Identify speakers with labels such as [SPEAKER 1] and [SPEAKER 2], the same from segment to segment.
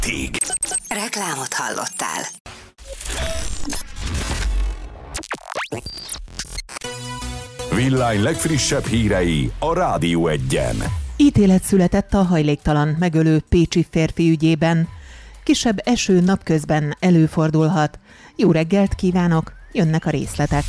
[SPEAKER 1] Tig.
[SPEAKER 2] Reklámot hallottál.
[SPEAKER 1] Villány legfrissebb hírei a Rádió Egyen.
[SPEAKER 3] Ítélet született a hajléktalan megölő pécsi férfi ügyében. Kisebb eső napközben előfordulhat. Jó reggelt kívánok, jönnek a részletek.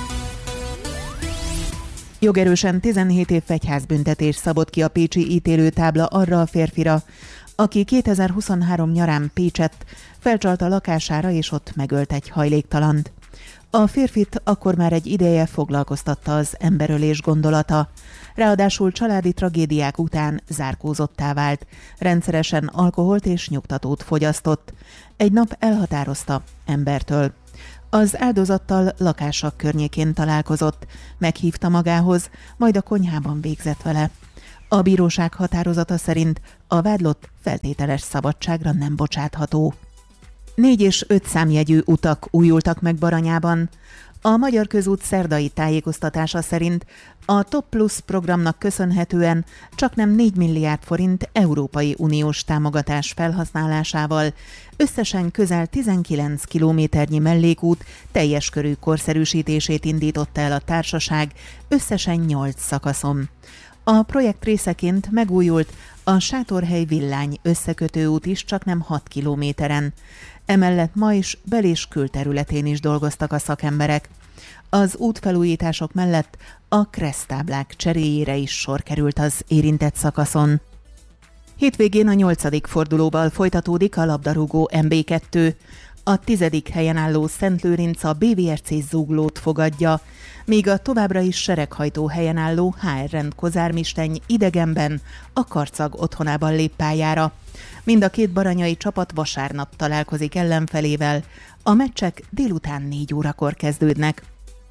[SPEAKER 3] Jogerősen 17 év fegyházbüntetés szabott ki a pécsi ítélőtábla arra a férfira, aki 2023 nyarán Pécsett felcsalta lakására és ott megölt egy hajléktalant. A férfit akkor már egy ideje foglalkoztatta az emberölés gondolata. Ráadásul családi tragédiák után zárkózottá vált, rendszeresen alkoholt és nyugtatót fogyasztott. Egy nap elhatározta embertől. Az áldozattal lakása környékén találkozott, meghívta magához, majd a konyhában végzett vele. A bíróság határozata szerint a vádlott feltételes szabadságra nem bocsátható. 4 és 5 számjegyű utak újultak meg Baranyában. A Magyar Közút szerdai tájékoztatása szerint a Top Plus programnak köszönhetően csaknem 4 milliárd forint Európai Uniós támogatás felhasználásával összesen közel 19 kilométernyi mellékút teljes körű korszerűsítését indította el a társaság összesen 8 szakaszon. A projekt részeként megújult a Sátorhely-Villány összekötőút is csaknem 6 kilométeren. Emellett ma is bel- és külterületén is dolgoztak a szakemberek. Az útfelújítások mellett a kereszttáblák cseréjére is sor került az érintett szakaszon. Hétvégén a 8. fordulóval folytatódik a labdarúgó MB2. A 10. helyen álló Szentlőrinc a BVRC Zuglót fogadja, míg a továbbra is sereghajtó helyen álló HR Rend Kozármisteny idegenben a Karcag otthonában lép pályára. Mind a két baranyai csapat vasárnap találkozik ellenfelével. A meccsek délután 4 órakor kezdődnek.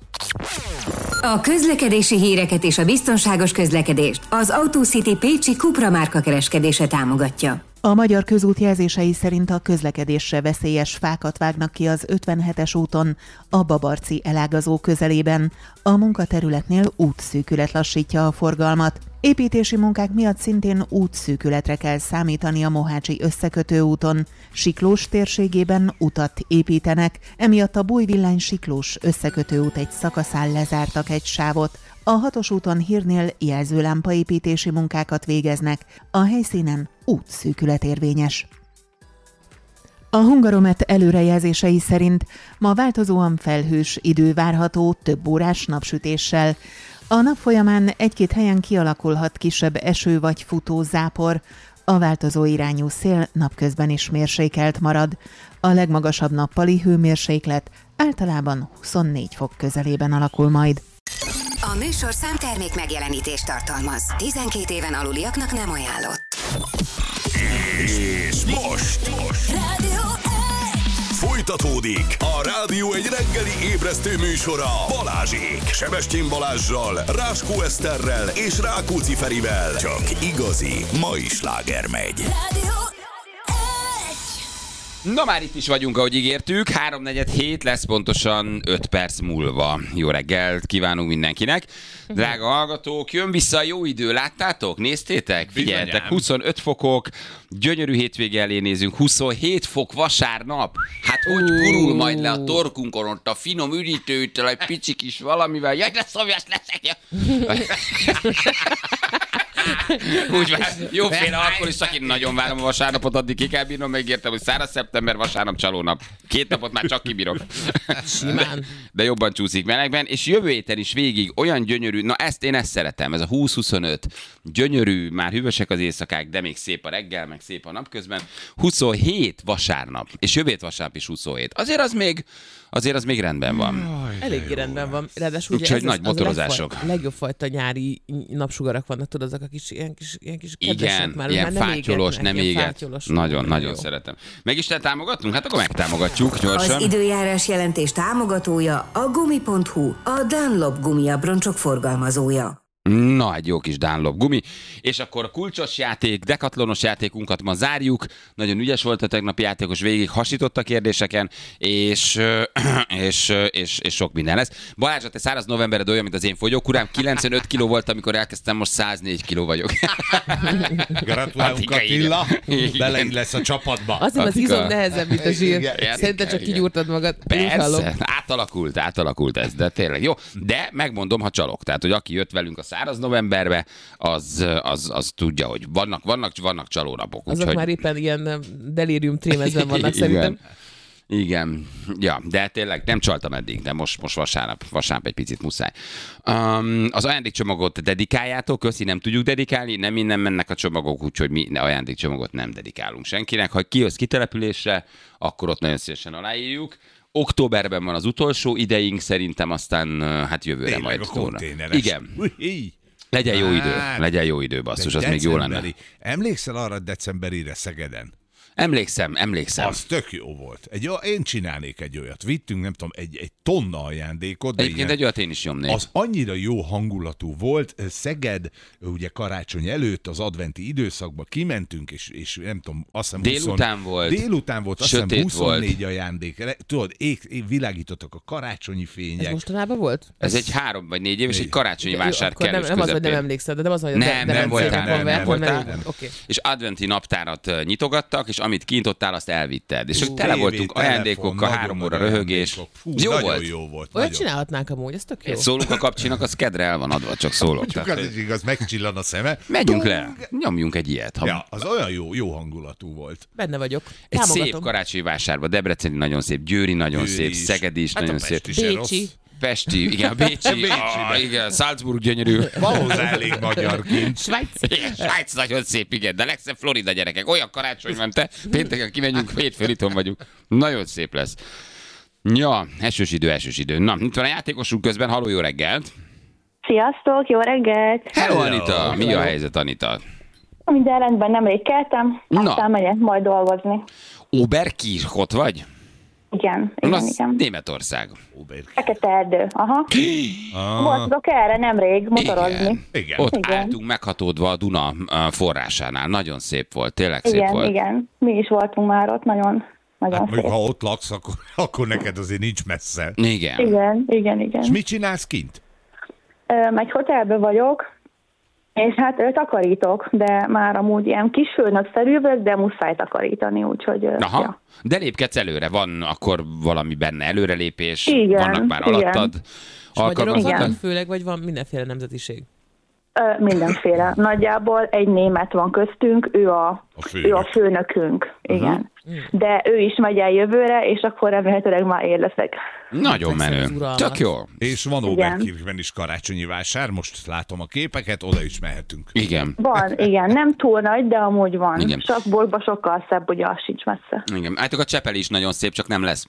[SPEAKER 2] A közlekedési híreket és a biztonságos közlekedést az AutoCity Pécsi Cupra márka kereskedése támogatja.
[SPEAKER 3] A Magyar Közút jelzései szerint a közlekedésre veszélyes fákat vágnak ki az 57-es úton, a Babarci elágazó közelében. A munkaterületnél útszűkület lassítja a forgalmat. Építési munkák miatt szintén útszűkületre kell számítani a Mohácsi összekötő úton. Siklós térségében utat építenek, emiatt a Bújvillány-Siklós összekötő út egy szakaszán lezártak egy sávot. A 6-os úton Hírnél jelzőlámpaépítési munkákat végeznek, a helyszínen útszűkület érvényes. A Hungaromet előrejelzései szerint ma változóan felhős idő várható több órás napsütéssel. A nap folyamán egy-két helyen kialakulhat kisebb eső vagy futó zápor, a változó irányú szél napközben is mérsékelt marad. A legmagasabb nappali hőmérséklet általában 24 fok közelében alakul majd.
[SPEAKER 2] A műsorszám termék megjelenítést tartalmaz. 12 éven aluliaknak nem ajánlott.
[SPEAKER 1] És most
[SPEAKER 2] Rádió
[SPEAKER 1] folytatódik a Rádió egy reggeli ébresztő műsora Balázsék. Sebestyén Balázssal, Ráskó Eszterrel és Rákóczi Ferivel. Csak igazi mai sláger megy.
[SPEAKER 2] Rádió.
[SPEAKER 4] Na már itt is vagyunk, ahogy ígértük, 3:47 lesz pontosan 5 perc múlva. Jó reggelt kívánunk mindenkinek. Drága hallgatók, jön vissza a jó idő, láttátok? Néztétek? Figyeljetek, 25 fokok, gyönyörű hétvége elé nézünk, 27 fok vasárnap. Hát hogy gurul majd le a torkunkon ott a finom üdítőtől, egy pici kis valamivel. Jaj, de szomjas leszek! Úgy van, jóféle akkor is, aki nagyon várom a vasárnapot, addig ki kell bírnom, megértem, hogy száraz szeptember, vasárnap, csalónap. 2 napot már csak kibírok.
[SPEAKER 5] Simán.
[SPEAKER 4] De jobban csúszik melegben, és jövő héten is végig olyan gyönyörű, na én ezt szeretem, ez a 20-25, gyönyörű, már hűvösek az éjszakák, de még szép a reggel, meg szép a napközben. 27 vasárnap, és jövő hét vasárnap is 27. Azért az még rendben van.
[SPEAKER 5] Eléggé rendben van. Ráadásul ugye
[SPEAKER 4] Úgyhogy nagy motorozások.
[SPEAKER 5] A legjobb fajta nyári napsugarak vannak, tudod, azok a kis, ilyen kis kedvesek
[SPEAKER 4] Igen,
[SPEAKER 5] már.
[SPEAKER 4] ilyen
[SPEAKER 5] már
[SPEAKER 4] fátyolós, nem éget. Nagyon szeretem. Megisten támogatunk? Hát akkor megtámogatjuk gyorsan.
[SPEAKER 2] Az időjárás jelentés támogatója a Gumi.hu, a Dunlop gumiabroncsok forgalmazója.
[SPEAKER 4] Na, egy jó kis Dunlop gumi. És akkor a kulcsos játék, dekatlonos játékunkat ma zárjuk. Nagyon ügyes volt a tegnapi játékos, végig hasított a kérdéseken, és sok minden lesz. Balázs, te száraz novembered olyan, mint az én fogyókurám. 95 kiló volt, amikor elkezdtem, most 104 kiló vagyok.
[SPEAKER 6] Gratulálunk, Attila. Beleid lesz a csapatba.
[SPEAKER 5] Azért az izom nehezebb, mint a zsír.
[SPEAKER 6] Igen.
[SPEAKER 5] Szerintem csak kigyúrtad magad.
[SPEAKER 4] Persze, átalakult ez, de tényleg jó. De megmondom, ha csalok. Tehát, hogy aki jött velünk a száraz novemberbe, az tudja, hogy vannak csalónapok.
[SPEAKER 5] Azok
[SPEAKER 4] úgyhogy...
[SPEAKER 5] már éppen ilyen delírium trémezben vannak szerintem.
[SPEAKER 4] Igen, ja, de tényleg nem csaltam eddig, de most vasárnap egy picit muszáj. Az ajándékcsomagot dedikáljátok, köszi, nem tudjuk dedikálni, nem innen mennek a csomagok, úgyhogy mi ajándékcsomagot nem dedikálunk senkinek. Ha kijössz kitelepülésre, akkor ott nagyon szívesen aláírjuk. Októberben van az utolsó ideink, szerintem aztán hát jövőre
[SPEAKER 6] Tényleg
[SPEAKER 4] majd.
[SPEAKER 6] a konténeres.
[SPEAKER 4] Igen.
[SPEAKER 6] Ui.
[SPEAKER 4] Legyen jó idő, basszus, az még jó lenne.
[SPEAKER 6] Emlékszel arra decemberire Szegeden?
[SPEAKER 4] Emlékszem.
[SPEAKER 6] Az tök jó volt. Én csinálnék egy olyat. Vittünk, nem tudom, egy tonna ajándékot. De
[SPEAKER 4] Egyébként egy olyat én is nyomnék.
[SPEAKER 6] Az annyira jó hangulatú volt. Szeged, ugye karácsony előtt, az adventi időszakban kimentünk, és nem tudom, azt hiszem Délután volt, azt hiszem 24 volt. Ajándék. Tudod, világítottak a karácsonyi fények.
[SPEAKER 5] Ez mostanában volt?
[SPEAKER 4] Ez egy 3 vagy 4 év, és egy karácsonyi vásár kellős
[SPEAKER 5] nem az, hogy nem emlékszel, de nem az, hogy
[SPEAKER 4] nem voltál.
[SPEAKER 5] Okay.
[SPEAKER 4] És adventi naptárat nyitogattak, és amit kinyitottál, azt elvitted. És tele voltunk ajándékokkal, 3 óra röhögés.
[SPEAKER 6] Jó volt.
[SPEAKER 5] Olyat csinálhatnánk amúgy, ez tök jó.
[SPEAKER 4] Szólunk a kapcsinak, az kedre el van adva, csak szólok.
[SPEAKER 6] Csak az is igaz, megcsillan a szeme.
[SPEAKER 4] Menjünk le, nyomjunk egy ilyet.
[SPEAKER 6] Ja, az olyan jó hangulatú volt.
[SPEAKER 5] Benne vagyok.
[SPEAKER 4] Egy szép karácsonyi vásárba, Debreceni nagyon szép, Győri nagyon szép, Szeged is nagyon szép.
[SPEAKER 5] Bécsi.
[SPEAKER 4] Pesti, igen, Bécsi, igen, Salzburg gyönyörű.
[SPEAKER 6] Van hozzá elég magyar kint.
[SPEAKER 4] Svájc nagyon szép, igen, de legszebb Florida, gyerekek. Olyan karácsony van, te pénteken kimegyünk, hétfőn itthon vagyunk. Nagyon szép lesz. Ja, esős idő. Na, itt van a játékosunk közben, halló, jó reggelt.
[SPEAKER 7] Sziasztok, jó reggelt!
[SPEAKER 4] Hello, Anita, mi a helyzet, Anita?
[SPEAKER 7] Minden rendben, nemrég keltem, aztán megyek majd dolgozni.
[SPEAKER 4] Oberkirchot vagy?
[SPEAKER 7] Igen.
[SPEAKER 4] Németország.
[SPEAKER 7] Fekete-Erdő, aha. Voltatok erre nemrég motorozni.
[SPEAKER 6] Igen.
[SPEAKER 4] Ott álltunk meghatódva a Duna forrásánál. Nagyon szép volt, tényleg szép volt.
[SPEAKER 7] Igen. Mi is voltunk már ott, nagyon szép.
[SPEAKER 6] Ha ott laksz, akkor neked azért nincs messze.
[SPEAKER 7] Igen.
[SPEAKER 6] És mit csinálsz kint?
[SPEAKER 7] Egy hotelben vagyok, és hát takarítok, de már amúgy ilyen kis főnökszerű vagyok, de muszáj takarítani, úgyhogy...
[SPEAKER 4] Aha, ja. De lépkedsz előre, van akkor valami benne előrelépés, vannak már alattad.
[SPEAKER 5] És magyarok vannak főleg, vagy van mindenféle nemzetiség?
[SPEAKER 7] Mindenféle. Nagyjából egy német van köztünk, ő a főnökünk. Igen. De ő is megy el jövőre, és akkor remélhetőleg már én leszek.
[SPEAKER 4] Nagyon menő. Tök jó.
[SPEAKER 6] És van Oberkirchben is karácsonyi vásár, most látom a képeket, oda is mehetünk.
[SPEAKER 4] Igen.
[SPEAKER 7] Van, igen. Nem túl nagy, de amúgy van.
[SPEAKER 4] Igen.
[SPEAKER 7] Csak boltba sokkal szebb, ugye az sincs messze.
[SPEAKER 4] Igen. Állítok, a Csepeli is nagyon szép, csak nem lesz.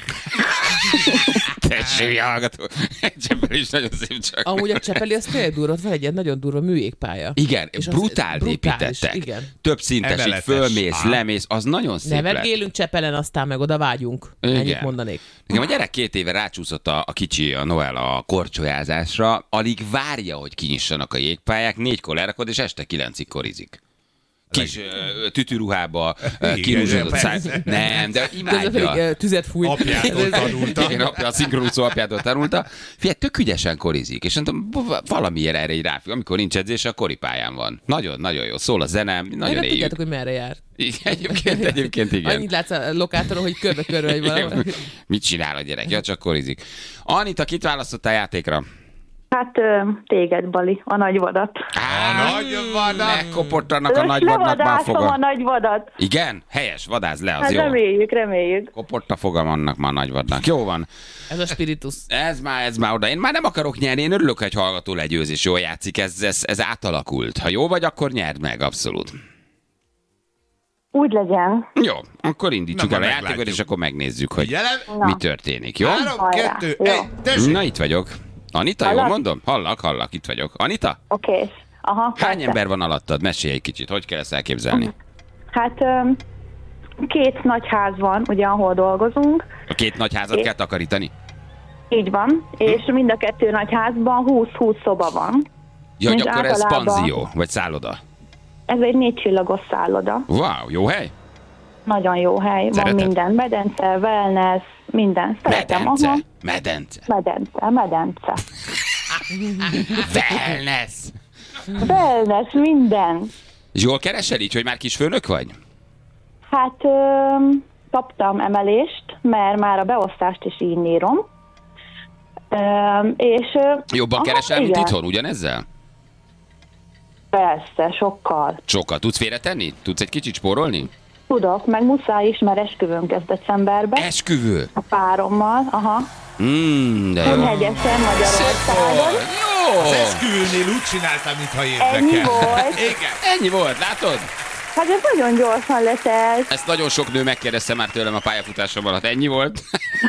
[SPEAKER 4] Tessék, hallgató. Csepeli is nagyon szép, csak
[SPEAKER 5] amúgy a Csepeli az tényleg durva, van egy ilyen nagyon durva műjégpálya.
[SPEAKER 4] Igen, és brutál építettek. Igen. Több szintes, így fölmész, lemész, az nagyon szép lett.
[SPEAKER 5] Nevetgélünk Csepelen, aztán meg oda vágyunk. Ennyit mondanék.
[SPEAKER 4] Igen, a gyerek 2 éve rácsúszott a kicsi, a Noel a korcsolyázásra, alig várja, hogy kinyissanak a jégpályák, 4-kor lerakod, és este 9-ig korizik. Kis tütűruhába, kirúzsodott száj. Nem, de imádja.
[SPEAKER 5] Tüzet fújt.
[SPEAKER 6] Apjától tanulta.
[SPEAKER 4] Igen, a szinkronúszó apjától tanulta. Figyelj, tök ügyesen korizik, és mondtam, valamiért erre így ráfog. Amikor nincs edzés, a koripályán van. Nagyon jó. Szól a zene, nagyon éljük.
[SPEAKER 5] Tudjátok, hogy merre jár.
[SPEAKER 4] Igen, egyébként igen.
[SPEAKER 5] Annyit látsz a lokátoron, hogy körbe-körbe egy valami.
[SPEAKER 4] Mit csinál a gyerek? Ja, csak korizik. Anita, kit választottál játékra?
[SPEAKER 7] Hát téged, Bali, a nagyvadat.
[SPEAKER 6] A nagyvadat?
[SPEAKER 4] Megkoportanak a nagyvadnak már fogam.
[SPEAKER 7] A nagyvadat.
[SPEAKER 4] Igen? Helyes, vadász le, az
[SPEAKER 7] hát
[SPEAKER 4] jó.
[SPEAKER 7] Reméljük.
[SPEAKER 4] Kopott a fogam annak már a nagyvadnak. Jó van.
[SPEAKER 5] Ez a spiritus.
[SPEAKER 4] Ez már oda. Én már nem akarok nyerni, én örülök, hogy hallgató legyőz és jól játszik. Ez átalakult. Ha jó vagy, akkor nyerd meg, abszolút.
[SPEAKER 7] Úgy legyen.
[SPEAKER 4] Jó, akkor indítsuk el a játékot, és akkor megnézzük, hogy mi történik. Jó?
[SPEAKER 6] 3, 2, 1, tessék!
[SPEAKER 4] Na, itt vagyok. Anita, jól mondom? Hallak, itt vagyok. Anita?
[SPEAKER 7] Oké. Aha.
[SPEAKER 4] Hány ember van alattad? Mesélj egy kicsit, hogy kell ezt elképzelni?
[SPEAKER 7] Hát 2 nagy ház van, ugye, ahol dolgozunk.
[SPEAKER 4] A 2 nagy házat kell takarítani?
[SPEAKER 7] Így van, és mind a 2 nagy házban 20-20 szoba van.
[SPEAKER 4] Ja, hogy akkor ez panzió, vagy szálloda?
[SPEAKER 7] Ez egy 4 csillagos szálloda.
[SPEAKER 4] Wow, jó hely?
[SPEAKER 7] Nagyon jó hely.
[SPEAKER 4] Szereted?
[SPEAKER 7] Van minden, medence, wellness, minden. Szeretem.
[SPEAKER 4] Medence.
[SPEAKER 7] Wellness, minden.
[SPEAKER 4] És jól keresel így, hogy már kis főnök vagy?
[SPEAKER 7] Hát kaptam emelést, mert már a beosztást is így írom. És,
[SPEAKER 4] Jobban keresel, mint itthon, ugyanezzel?
[SPEAKER 7] Persze, sokkal.
[SPEAKER 4] Sokkal. Tudsz félretenni? Tudsz egy kicsit spórolni?
[SPEAKER 7] Tudok, meg muszáj is, mert esküvőnk ez decemberben.
[SPEAKER 4] Esküvő?
[SPEAKER 7] A párommal, aha.
[SPEAKER 4] De jó.
[SPEAKER 7] Hegyesen, Magyarországon.
[SPEAKER 4] Jó!
[SPEAKER 6] Az esküvőnél úgy csináltam, mintha érdekel.
[SPEAKER 7] Ennyi volt.
[SPEAKER 4] Igen, ennyi volt, látod?
[SPEAKER 7] Hát ez nagyon gyorsan letelt.
[SPEAKER 4] Ezt nagyon sok nő megkérdezte már tőlem a pályafutásom alatt. Ennyi volt?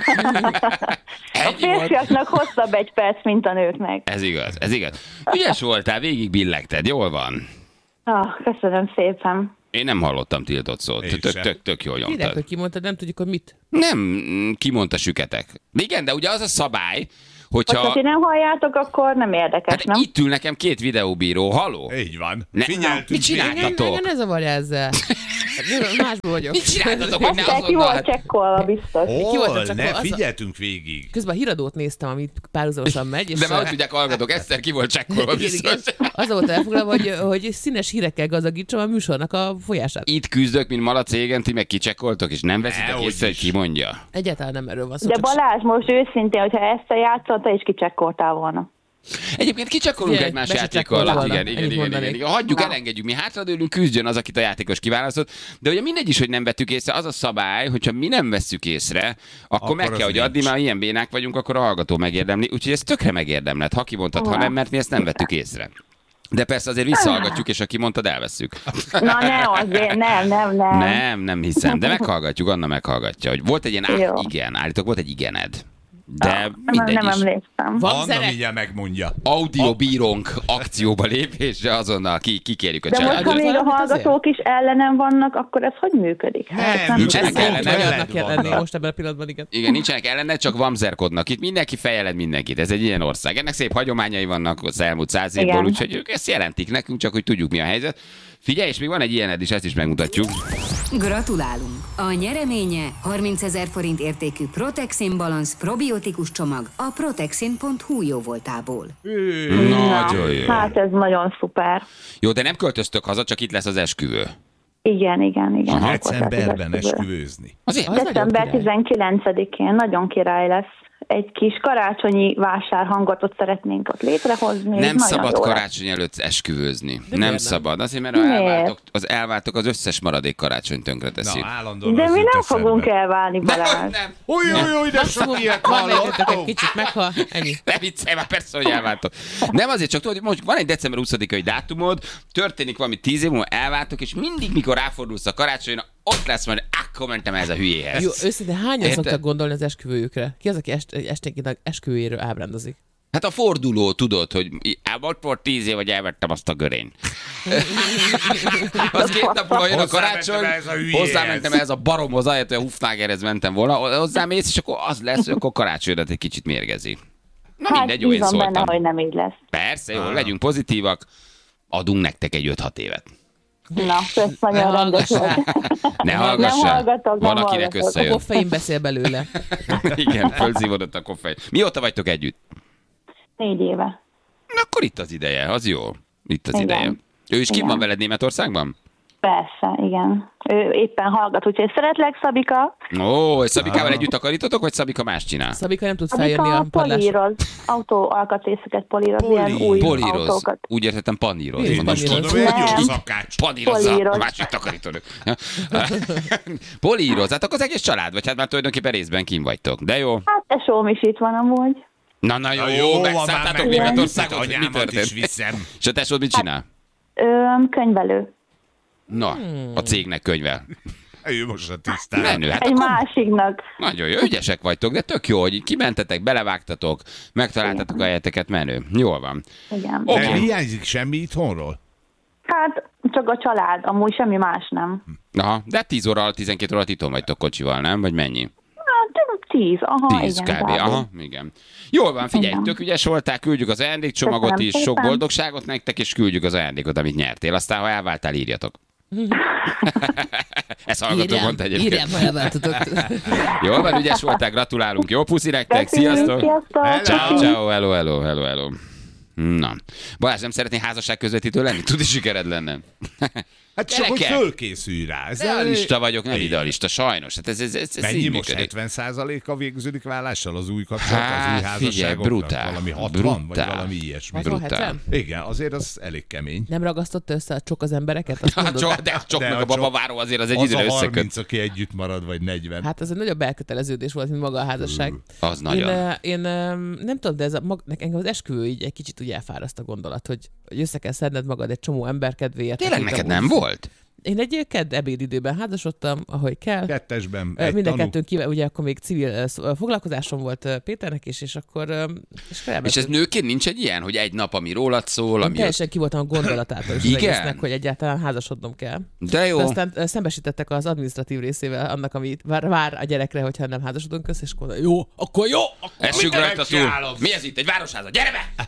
[SPEAKER 7] A
[SPEAKER 4] Ennyi volt?
[SPEAKER 7] férfiaknak hosszabb egy perc, mint a nőknek.
[SPEAKER 4] Ez igaz, ez igaz. Ügyes voltál, végig billegted, jól van.
[SPEAKER 7] Köszönöm szépen.
[SPEAKER 4] Én nem hallottam tiltott szót. Tök jól
[SPEAKER 5] Hideg,
[SPEAKER 4] nyomtad.
[SPEAKER 5] hogy kimondtad, nem tudjuk, hogy mit.
[SPEAKER 4] Nem, kimondta süketek. De igen, de ugye az a szabály, hogyha...
[SPEAKER 7] Hogyha ti nem halljátok, akkor nem érdekes,
[SPEAKER 4] Hát
[SPEAKER 7] nem?
[SPEAKER 4] itt ül nekem 2 videóbíró, haló?
[SPEAKER 6] Így van.
[SPEAKER 4] Ne,
[SPEAKER 6] Figyeltünk.
[SPEAKER 4] mit csináltatok?
[SPEAKER 5] Engem ne zavarja ezzel. Másból vagyok.
[SPEAKER 4] Mit csináltatok, hogy ne
[SPEAKER 7] Ezt ki
[SPEAKER 4] azonnal?
[SPEAKER 7] volt
[SPEAKER 4] Hát,
[SPEAKER 7] csekkolva, biztos.
[SPEAKER 5] Ki voltam
[SPEAKER 6] Hol?
[SPEAKER 5] csak
[SPEAKER 6] Ne,
[SPEAKER 5] az a-
[SPEAKER 6] figyeltünk végig.
[SPEAKER 5] Közben a híradót néztem, amit párhuzamosan megy. És
[SPEAKER 4] de már hogy tudják hallgatók, Eszter ki volt csekkolva
[SPEAKER 5] igen,
[SPEAKER 4] biztos.
[SPEAKER 5] igen. Az volt elfoglalva, hogy színes hírekkel gazdagítsam a műsornak a folyását.
[SPEAKER 4] Itt küzdök, mint malac égen, ti meg kicsekkoltok, és nem veszitek
[SPEAKER 6] Dehogy
[SPEAKER 4] észre, hogy
[SPEAKER 6] is.
[SPEAKER 4] ki mondja.
[SPEAKER 5] Egyáltalán nem erről van szó.
[SPEAKER 7] De
[SPEAKER 5] csak
[SPEAKER 7] Balázs, most őszintén, hogyha ezt a játszol, te is kicsekkoltál volna.
[SPEAKER 4] Egyébként kicsekkolunk
[SPEAKER 5] Figyelj,
[SPEAKER 4] egymás
[SPEAKER 5] be se
[SPEAKER 4] játék
[SPEAKER 5] csekkolj
[SPEAKER 4] alatt.
[SPEAKER 5] volna.
[SPEAKER 4] Igen, igen,
[SPEAKER 5] Ennyit
[SPEAKER 4] igen,
[SPEAKER 5] mondanék.
[SPEAKER 4] igen. Hagyjuk, elengedjük, mi hátradőlünk, küzdjön az, akit a játékos kiválasztott. De ugye mindegy is, hogy nem vettük észre, az a szabály, hogyha mi nem vesszük észre, akkor meg
[SPEAKER 6] az
[SPEAKER 4] kell, hogy
[SPEAKER 6] nincs.
[SPEAKER 4] adni, már ilyen bénák vagyunk, akkor a hallgató megérdemli. Úgyhogy ez tökre megérdemled, ha kimondtad, ha nem, mert mi ezt nem vettük észre. De persze azért visszahallgatjuk, és aki mondtad, elveszük.
[SPEAKER 7] Na ne, azért nem.
[SPEAKER 4] Nem hiszem, de meghallgatjuk, Anna meghallgatja. Hogy volt egy ilyen
[SPEAKER 7] Jó.
[SPEAKER 4] igen, állítok, volt egy igened. De mindegy
[SPEAKER 7] Nem
[SPEAKER 4] is.
[SPEAKER 7] emlékszem.
[SPEAKER 5] Van
[SPEAKER 6] Anna
[SPEAKER 5] zene?
[SPEAKER 6] mindjárt megmondja.
[SPEAKER 4] Audiobírónk akcióba lépésre azonnal kikérjük a
[SPEAKER 7] De most, ha
[SPEAKER 4] családot.
[SPEAKER 7] még a
[SPEAKER 5] valamit
[SPEAKER 7] hallgatók is ellenem vannak, akkor ez hogy működik? Hát,
[SPEAKER 6] Nem,
[SPEAKER 4] nincsenek
[SPEAKER 6] tudom,
[SPEAKER 4] ellene,
[SPEAKER 6] veled
[SPEAKER 5] Annak kell lenni
[SPEAKER 6] vannak.
[SPEAKER 5] most ebben a pillanatban, igen.
[SPEAKER 4] Igen, nincsenek ellene, csak vamzerkodnak. Itt mindenki fejeled mindenkit. Ez egy ilyen ország. Ennek szép hagyományai vannak az elmúlt 100 évből,
[SPEAKER 7] Igen.
[SPEAKER 4] úgyhogy ők ezt jelentik nekünk, csak hogy tudjuk, mi a helyzet. Figyelj, és még van egy ilyened is, ezt is megmutatjuk.
[SPEAKER 2] Gratulálunk! A nyereménye 30 000 forint értékű Protexin Balance probiotikus csomag a protexin.hu jóvoltából.
[SPEAKER 4] Nagyon jó.
[SPEAKER 7] Hát ez nagyon szuper.
[SPEAKER 4] Jó, de nem költöztök haza, csak itt lesz az esküvő.
[SPEAKER 7] Igen.
[SPEAKER 4] Aha.
[SPEAKER 6] Decemberben esküvőzni.
[SPEAKER 4] Azért?
[SPEAKER 5] Az nagyon
[SPEAKER 7] December
[SPEAKER 5] király.
[SPEAKER 7] 19-én nagyon király lesz. Egy kis karácsonyi vásárhangatot szeretnénk ott létrehozni.
[SPEAKER 4] Nem
[SPEAKER 7] Nagyon
[SPEAKER 4] szabad
[SPEAKER 7] jó lesz.
[SPEAKER 4] karácsony előtt esküvőzni. Nem
[SPEAKER 5] miért nem?
[SPEAKER 4] szabad. Azért, mert
[SPEAKER 7] Miért?
[SPEAKER 4] elváltok az összes maradék karácsony tönkre teszik.
[SPEAKER 6] Na, állandóan
[SPEAKER 7] De
[SPEAKER 6] az
[SPEAKER 7] mi
[SPEAKER 6] jut
[SPEAKER 7] nem
[SPEAKER 6] eszembe.
[SPEAKER 7] fogunk elválni, Balázs.
[SPEAKER 4] Nem.
[SPEAKER 6] Új, de sok ilyet
[SPEAKER 5] Van mellettek egy
[SPEAKER 6] hallottam.
[SPEAKER 5] kicsit meghal, ennyi.
[SPEAKER 4] Ne viccelj már, persze, hogy elváltok. Nem azért, csak tudod, hogy most van egy december 20-ai dátumod, történik valami 10 év múlva, elváltok, és mindig, mikor ráfordulsz a karácsonyra, ott lesz majd, akkor mentem ez a hülyéhez.
[SPEAKER 5] Jó, őszintén hányan
[SPEAKER 4] Érted?
[SPEAKER 5] szoktak gondolni az esküvőjükre? Ki az, aki esténként esküvőjéről ábrándozik?
[SPEAKER 4] Hát a forduló, tudod, hogy volt 10 év, hogy elvettem azt a görényt. Az 2 nap múlva jön a karácsony,
[SPEAKER 6] Hozzámentem ehhez a hülyéhez.
[SPEAKER 4] hozzámentem ehhez a baromhoz, ahelyett, hogy a Hufnagerhez mentem volna, hozzámész, és akkor az lesz, hogy akkor karácsonyodat egy kicsit mérgezi. Na
[SPEAKER 7] Hát
[SPEAKER 4] mindegy, jó, én
[SPEAKER 7] bízom benne,
[SPEAKER 4] szóltam.
[SPEAKER 7] hogy nem így lesz.
[SPEAKER 4] Persze, jó, legyünk pozitívak, adunk nektek egy 5-6 évet.
[SPEAKER 7] Na, ez nagyon rendes volt.
[SPEAKER 4] Ne
[SPEAKER 7] Nem
[SPEAKER 4] hallgassál.
[SPEAKER 7] hallgatok, nem
[SPEAKER 4] Van, akinek
[SPEAKER 7] hallgatok.
[SPEAKER 5] A
[SPEAKER 4] összejön.
[SPEAKER 5] koffein beszél belőle.
[SPEAKER 4] Igen, fölszívódott a koffein. Mióta vagytok együtt?
[SPEAKER 7] 4 éve.
[SPEAKER 4] Na, akkor itt az ideje, az jó. Itt az
[SPEAKER 7] Igen.
[SPEAKER 4] ideje. Ő is kim
[SPEAKER 7] Igen.
[SPEAKER 4] van veled Németországban?
[SPEAKER 7] Persze, igen. Ő éppen hallgat, úgyhogy szeretlek, Szabika.
[SPEAKER 4] Ó, és Szabikával együtt takarítotok, vagy Szabika más csinál?
[SPEAKER 5] Szabika nem tud feljönni
[SPEAKER 7] Szabika
[SPEAKER 5] a padlásra.
[SPEAKER 7] políroz, autó alkatrészeket políroz, ilyen új
[SPEAKER 4] Políroz.
[SPEAKER 7] autókat.
[SPEAKER 4] Úgy értettem, paníroz.
[SPEAKER 5] Én
[SPEAKER 6] Én is
[SPEAKER 5] Paníroz.
[SPEAKER 6] tudom, hogy egy jó
[SPEAKER 7] Nem.
[SPEAKER 6] szakács.
[SPEAKER 4] Panírozza,
[SPEAKER 7] Políroz.
[SPEAKER 4] a másik takarítónök. Políroz, hát akkor az egész család, vagy hát már tulajdonképpen részben kim vagytok. De jó.
[SPEAKER 7] Hát tesóm is itt van amúgy.
[SPEAKER 4] Na jó, megszálltátok
[SPEAKER 6] meg
[SPEAKER 4] Németországot, hogy mi
[SPEAKER 6] anyámat is
[SPEAKER 4] történt?
[SPEAKER 6] viszem.
[SPEAKER 4] És a tesód mit csinál?
[SPEAKER 7] Könyvelő.
[SPEAKER 4] Na, a cégnek könyvel.
[SPEAKER 6] Ő most a tisztán.
[SPEAKER 4] Menő, hát
[SPEAKER 7] Egy
[SPEAKER 4] akkor
[SPEAKER 7] másiknak.
[SPEAKER 4] nagyon jó, ügyesek vagytok, de tök jó, hogy kimentetek, belevágtatok, megtaláltatok a helyeteket, menő. Jól van.
[SPEAKER 7] Igen.
[SPEAKER 4] Oké.
[SPEAKER 6] Nem hiányzik semmi itthonról?
[SPEAKER 7] Hát csak a család, amúgy semmi más nem.
[SPEAKER 4] Aha, de 10 óra alatt, 12 óra alatt itthon vagytok kocsival, nem? Vagy mennyi?
[SPEAKER 7] Hát 10, aha,
[SPEAKER 4] 10
[SPEAKER 7] igen.
[SPEAKER 4] kb. Aha, igen. Jól van, figyelj,
[SPEAKER 7] Igen.
[SPEAKER 4] tök ügyes voltál, küldjük az ajándékcsomagot
[SPEAKER 7] Köszönöm
[SPEAKER 4] is, sok
[SPEAKER 7] szépen.
[SPEAKER 4] boldogságot nektek, és küldjük az ajándékot, amit nyertél. Aztán, ha elváltál, írjatok. Ezt hallgató mondta egyébként.
[SPEAKER 5] Írjál, ha elváltatok.
[SPEAKER 4] Jól van, ügyes voltál, gratulálunk. Jó puszi nektek, sziasztok!
[SPEAKER 7] Sziasztok!
[SPEAKER 4] Ciao, hello. Na, Balázs, nem szeretné házasság közvetítő lenni? Tud, is sikered lenne.
[SPEAKER 6] Hát csak hogy
[SPEAKER 4] Gyerekek!
[SPEAKER 6] fölkészülj rá.
[SPEAKER 4] Idealista vagyok, nem idealista, sajnos. Hát ez
[SPEAKER 6] Mennyi
[SPEAKER 4] így
[SPEAKER 6] most
[SPEAKER 4] működik.
[SPEAKER 6] 70%-a végződik vállással az új kapcsolat, az új
[SPEAKER 4] Hát,
[SPEAKER 6] házasságoknak?
[SPEAKER 4] figyelj, brutál.
[SPEAKER 6] Valami 60, vagy
[SPEAKER 4] Brutál.
[SPEAKER 6] valami ilyesmi.
[SPEAKER 5] 60-70?
[SPEAKER 6] Igen, azért az elég kemény.
[SPEAKER 5] Nem ragasztotta össze a csok az embereket? Azt mondod?
[SPEAKER 4] De csak
[SPEAKER 6] De
[SPEAKER 4] meg
[SPEAKER 6] a
[SPEAKER 4] a babaváró azért az egy
[SPEAKER 6] Az
[SPEAKER 4] időre
[SPEAKER 6] a
[SPEAKER 4] összeköt.
[SPEAKER 6] 30, aki együtt marad, vagy 40.
[SPEAKER 5] Hát ez egy nagyobb elköteleződés volt, mint maga a házasság.
[SPEAKER 4] Az nagyon.
[SPEAKER 5] Én nem tudom, de engem az esküvő így egy kicsit úgy elfáraszt a gondolat, hogy össze kell szedned magad egy csomó ember kedvéért.
[SPEAKER 4] Tényleg
[SPEAKER 5] akik
[SPEAKER 4] neked
[SPEAKER 5] amúgy-
[SPEAKER 4] nem volt?
[SPEAKER 5] Én egy kedd ebédidőben házasodtam, ahogy kell.
[SPEAKER 6] Kettesben egy
[SPEAKER 5] Mind a
[SPEAKER 6] tanú.
[SPEAKER 5] kettőnk kívül, ugye akkor még civil foglalkozásom volt Péternek is, és akkor...
[SPEAKER 4] És ez nőként nincs egy ilyen, hogy egy nap, ami rólad szól,
[SPEAKER 5] Én
[SPEAKER 4] ami...
[SPEAKER 5] teljesen ki voltam a gondolatától is az
[SPEAKER 4] Igen?
[SPEAKER 5] egésznek, hogy egyáltalán házasodnom kell.
[SPEAKER 4] De jó.
[SPEAKER 5] De aztán szembesítettek az adminisztratív részével annak, amit vár a gyerekre, hogyha nem házasodunk össze, és akkor jó, akkor
[SPEAKER 4] Essünk rajta túl.
[SPEAKER 6] megcsinálom.
[SPEAKER 4] Mi ez itt? Egy városháza? Gyere be!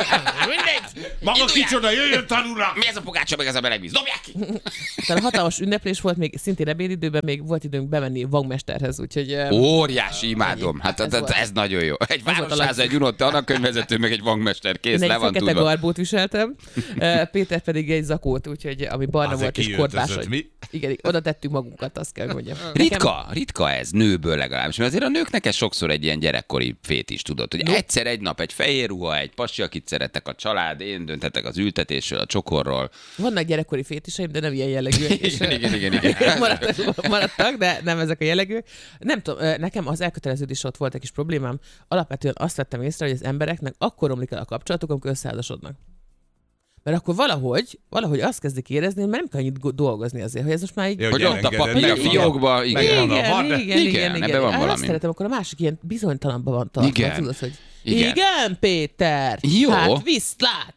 [SPEAKER 4] Mindegy!
[SPEAKER 6] Maga
[SPEAKER 4] Induljál!
[SPEAKER 6] kicsoda, jöjjön tanulnak!
[SPEAKER 4] Mi ez a pogácsa, meg ez a melegvíz? Dobják ki!
[SPEAKER 5] Utána hatalmas ünneplés volt, még szintén ebédidőben még volt időnk bemenni Vagmesterhez, úgyhogy...
[SPEAKER 4] Óriási, imádom. Hát
[SPEAKER 5] Ez volt.
[SPEAKER 4] ez nagyon jó. Egy
[SPEAKER 5] volt a
[SPEAKER 4] városháza, egy unott tanakkönyvvezető, meg egy vangmester. Kész,
[SPEAKER 5] Én
[SPEAKER 4] le
[SPEAKER 5] egy
[SPEAKER 4] van
[SPEAKER 5] fekete
[SPEAKER 4] tudva.
[SPEAKER 5] garbót viseltem, Péter pedig egy zakót, úgyhogy ami barna
[SPEAKER 6] Azért
[SPEAKER 5] volt és
[SPEAKER 6] kiöltözött,
[SPEAKER 5] kortás.
[SPEAKER 6] mi?
[SPEAKER 5] Igen, oda tettük magunkat, azt kell, hogy mondjam.
[SPEAKER 4] Ritka ez, nőből legalábbis. Mert azért a nőknek ez sokszor egy ilyen gyerekkori fét is, tudod, hogy egyszer egy nap egy fehér ruha, egy pasi, akit szeretek a család, én dönthetek az ültetésről, a csokorról.
[SPEAKER 5] Vannak gyerekkori fétiseim, de nem ilyen jellegűek. és,
[SPEAKER 4] Igen.
[SPEAKER 5] maradtak, de nem ezek a jellegűek. Nem tudom, nekem az elköteleződés ott volt egy kis problémám. Alapvetően azt vettem észre, hogy az embereknek akkor romlik el a kapcsolatuk, amikor összeházasodnak. Mert akkor valahogy azt kezdik érezni, hogy már nem kell annyit dolgozni azért, hogy ez most már így...
[SPEAKER 6] Jó,
[SPEAKER 4] Hogy ott a papír a fiókba, igen.
[SPEAKER 5] Igen.
[SPEAKER 4] Ebben van
[SPEAKER 5] Azt
[SPEAKER 4] valami.
[SPEAKER 5] szeretem, akkor a másik ilyen bizonytalanban van tartva.
[SPEAKER 4] Igen.
[SPEAKER 5] Tudod, hogy
[SPEAKER 4] Igen.
[SPEAKER 5] igen, Péter!
[SPEAKER 4] Jó.
[SPEAKER 5] Hát viszlát!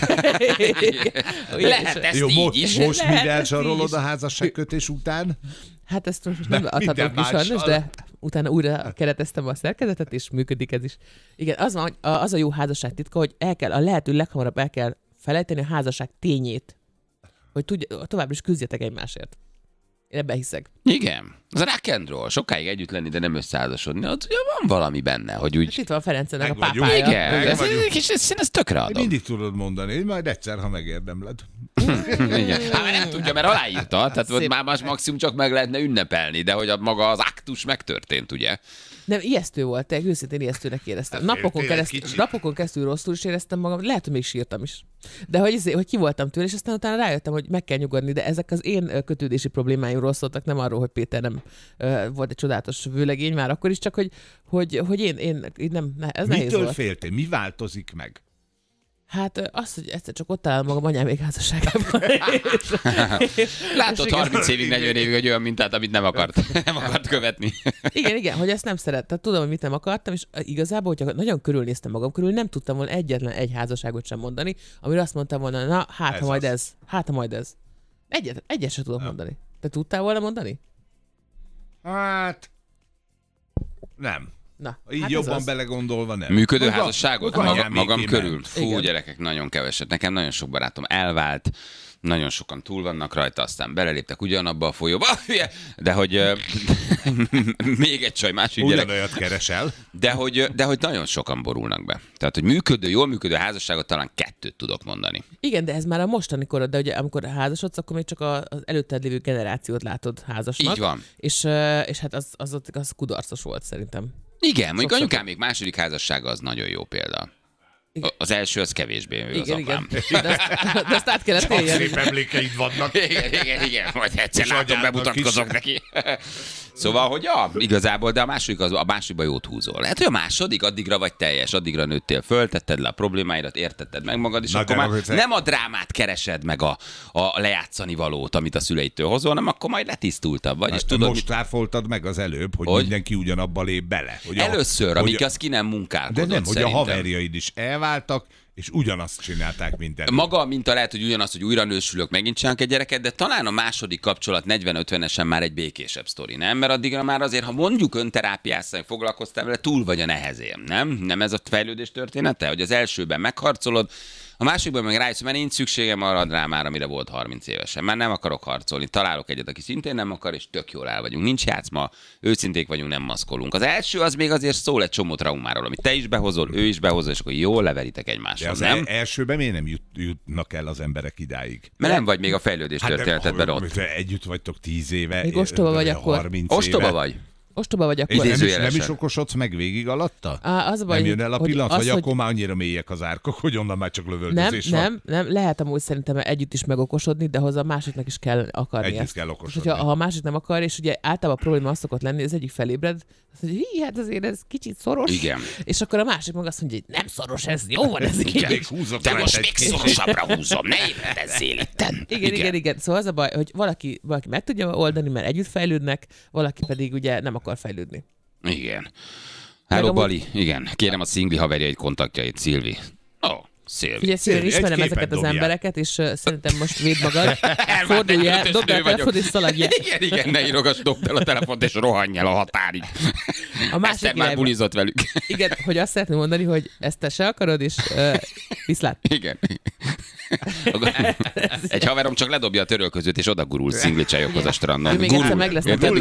[SPEAKER 4] Lehet ezt
[SPEAKER 6] Jó,
[SPEAKER 4] így is.
[SPEAKER 6] most
[SPEAKER 5] Lehet
[SPEAKER 6] mivel
[SPEAKER 5] ezt
[SPEAKER 6] zsarolod
[SPEAKER 5] így.
[SPEAKER 6] a házasságkötés után?
[SPEAKER 5] Hát ezt most nem adhatom
[SPEAKER 6] minden
[SPEAKER 5] ki sajnos,
[SPEAKER 6] mással.
[SPEAKER 5] de utána újra kereteztem a szerkezetet, és működik ez is. Igen, az van, hogy az a jó házasság titka, hogy a lehető leghamarabb el kell felejteni a házasság tényét. Hogy továbbra is küzdjetek egymásért. Én ebben hiszek.
[SPEAKER 4] Igen. Az a rock and roll. Sokáig együtt lenni, de nem összeházasodni. Ott ugye van valami benne, hogy
[SPEAKER 5] És
[SPEAKER 4] úgy...
[SPEAKER 5] itt van Ferencenek a
[SPEAKER 6] Meg vagyunk.
[SPEAKER 5] pápája.
[SPEAKER 4] Igen,
[SPEAKER 6] Meg
[SPEAKER 4] ez,
[SPEAKER 6] vagyunk.
[SPEAKER 4] és ez tökre adom.
[SPEAKER 6] Mindig tudod mondani, hogy majd egyszer, ha megérdemled.
[SPEAKER 4] Igen. Hát már nem tudja, mert aláírta, tehát ott
[SPEAKER 5] Szép.
[SPEAKER 4] már más maximum csak meg lehetne ünnepelni, de hogy maga az aktus megtörtént, ugye?
[SPEAKER 5] Nem, ijesztő volt, te őszintén ijesztőnek éreztem.
[SPEAKER 6] tényleg kicsit.
[SPEAKER 5] Napokon keresztül rosszul is éreztem magam, lehet, hogy még sírtam is. De hogy ki voltam tőle, és aztán utána rájöttem, hogy meg kell nyugodni, de ezek az én kötődési problémáimról szóltak, nem arról, hogy Péter nem volt egy csodálatos vőlegény már akkor is, csak hogy én nem, ez nehéz
[SPEAKER 6] Mitől
[SPEAKER 5] volt.
[SPEAKER 6] féltél? Mi változik meg?
[SPEAKER 5] Hát az, hogy egyszer csak ott találom magam anyámék házasságában.
[SPEAKER 4] Látod 30 évig, 40 évig egy olyan mintát, amit nem akart követni.
[SPEAKER 5] Igen, hogy ezt nem szerettem. Tudom, hogy mit nem akartam, és igazából, hogyha nagyon körülnéztem magam körül, nem tudtam volna egyetlen egy házasságot sem mondani, amire azt mondtam volna, na, hát ha majd ez. Egyet sem tudok mondani. Te tudtál volna mondani?
[SPEAKER 6] Hát... Nem.
[SPEAKER 5] Na,
[SPEAKER 6] Így
[SPEAKER 5] hát
[SPEAKER 6] jobban
[SPEAKER 5] ez az.
[SPEAKER 6] belegondolva nem.
[SPEAKER 4] Működő
[SPEAKER 6] Maga-
[SPEAKER 4] házasságot?
[SPEAKER 6] maga
[SPEAKER 4] Magam
[SPEAKER 6] anyámékémen.
[SPEAKER 4] körül? Fú,
[SPEAKER 5] Igen.
[SPEAKER 4] gyerekek, nagyon keveset. Nekem nagyon sok barátom elvált, nagyon sokan túl vannak rajta, aztán beleléptek ugyanabba a folyóba, de hogy még egy csaj, másik gyerek,
[SPEAKER 6] Ugyanolyat keresel.
[SPEAKER 4] de hogy nagyon sokan borulnak be. Tehát, hogy jól működő házasságot talán 2 tudok mondani.
[SPEAKER 5] Igen, de ez már a mostani korod, de ugye amikor házasodsz, akkor még csak az előtted lévő generációt látod házasnak.
[SPEAKER 4] Így van.
[SPEAKER 5] És hát az kudarcos volt szerintem.
[SPEAKER 4] Igen, mondjuk
[SPEAKER 5] Sokszor.
[SPEAKER 4] anyukám még második házassága az nagyon jó példa.
[SPEAKER 5] Igen.
[SPEAKER 4] Az első az kevésbé, ő az
[SPEAKER 5] Igen.
[SPEAKER 4] apám.
[SPEAKER 5] De azt át kellett élni.
[SPEAKER 6] Szép emlékeid vannak.
[SPEAKER 4] Igen, majd egyszer
[SPEAKER 6] És
[SPEAKER 4] látom,
[SPEAKER 6] anyádnak
[SPEAKER 4] bemutatkozok
[SPEAKER 6] is.
[SPEAKER 4] neki. Szóval, hogy igazából, de a másodikban jót húzol. Lehet, hogy a második addigra vagy teljes, addigra nőttél föl, tetted le a problémáidat, értetted meg magad, és
[SPEAKER 6] Na,
[SPEAKER 4] akkor
[SPEAKER 6] de
[SPEAKER 4] már
[SPEAKER 6] akkor te-
[SPEAKER 4] nem a drámát keresed meg a lejátszani valót, amit a szüleitől hozol, hanem akkor majd letisztultabb vagy, és tudod,
[SPEAKER 6] Most cáfoltad meg az előbb, hogy
[SPEAKER 4] Hogy?
[SPEAKER 6] mindenki ugyanabba lép bele. Hogy
[SPEAKER 4] először,
[SPEAKER 6] hogy
[SPEAKER 4] amíg az ki nem
[SPEAKER 6] de
[SPEAKER 4] munkálkodott
[SPEAKER 6] nem, hogy
[SPEAKER 4] szerintem.
[SPEAKER 6] a haverjaid is elváltak, és ugyanazt csinálták minden.
[SPEAKER 4] Maga a minta lehet, hogy ugyanaz, hogy újra nősülök, megint csinálok egy gyereket, de talán a második kapcsolat 40-50-esen már egy békésebb sztori, nem? Mert addigra már azért, ha mondjuk önterápiásszal foglalkoztál vele, túl vagy a nehezén, nem? Nem ez a fejlődés története? Hogy az elsőben megharcolod, a másikban meg rájössz, mert nincs szükségem marad rá már, amire volt 30 évesen. Már nem akarok harcolni. Találok egyet, aki szintén nem akar, és tök jól el vagyunk. Nincs játszma, őszinték vagyunk, nem maszkolunk. Az első az még azért szól egy csomó traumáról, amit te is behozol, ő is behozol, és akkor jól leveritek egymással.
[SPEAKER 6] De az
[SPEAKER 4] nem?
[SPEAKER 6] Elsőben miért nem jutnak el az emberek idáig?
[SPEAKER 4] Mert nem vagy még a fejlődés történetedben ott.
[SPEAKER 6] Együtt vagytok 10 éve.
[SPEAKER 5] Még ostoba vagy akkor.
[SPEAKER 6] 30
[SPEAKER 5] ostoba
[SPEAKER 6] éve.
[SPEAKER 5] vagy. Ostoba vagy akkor.
[SPEAKER 6] Nem is okosodsz meg végig alatta?
[SPEAKER 5] Az baj,
[SPEAKER 6] nem jön el a pillanat, vagy
[SPEAKER 5] hogy...
[SPEAKER 6] akkor már annyira mélyek az árkok, hogy onnan már csak lövöldözés van?
[SPEAKER 5] Nem, lehet amúgy szerintem együtt is megokosodni, de hozzá a másiknak is kell akarni
[SPEAKER 6] együtt
[SPEAKER 5] ezt.
[SPEAKER 6] kell okosodni.
[SPEAKER 5] Ha a másik nem akar, és ugye általában a probléma az szokott lenni, az egyik felébred, azt mondja, hogy hát azért ez kicsit szoros.
[SPEAKER 4] Igen.
[SPEAKER 5] És akkor a másik meg azt mondja, hogy nem szoros ez, jó van ez.
[SPEAKER 4] De most még szorosabbra húzom, ne ébredezzél itten.
[SPEAKER 5] Igen. Szóval az a baj, hogy valaki meg tudja oldani, mert együtt fejlődnek, valaki pedig ugye nem akar fejlődni.
[SPEAKER 4] Igen. Hello, Bali. Igen. Kérem a szingli haverjait kontaktjait, Szilvi. Szilvi.
[SPEAKER 5] Ugye Szilvi, ismerem ezeket az embereket, és szerintem most védd magad. Fordulj el, dobd el a telefont és szaladj el.
[SPEAKER 4] Igen, ne írogass, dobd el a telefont és rohanj el a határig.
[SPEAKER 5] A másik
[SPEAKER 4] Eszter már bulizott velük.
[SPEAKER 5] Igen, hogy azt szeretném mondani, hogy ezt te se akarod, és viszlát.
[SPEAKER 4] Igen. Egy haverom csak ledobja a törölközőt, és oda gurul szingli csajokhoz a strandon.
[SPEAKER 5] Még egyszer meg lesz